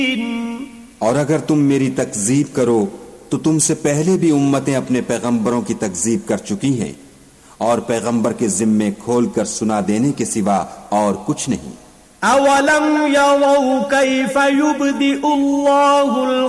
और अगर तुम मेरी तकजीब करो तो तुमसे पहले भी उम्मतें अपने पैगंबरों की तकजीब कर चुकी हैं, और पैगंबर के जिम्मे खोलकर सुना देने के सिवा और कुछ नहीं। अवलम यरौ कैफ युब्दिउल्लाहुल